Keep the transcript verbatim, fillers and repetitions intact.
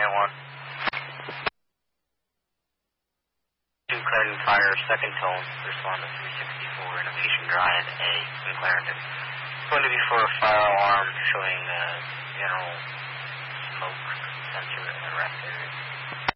nine one. two Clarendon Fire, second tone, respond to three sixty-four Innovation Drive A in Clarendon. It's going to be for a fire alarm showing uh, general smoke sensor in the rest area.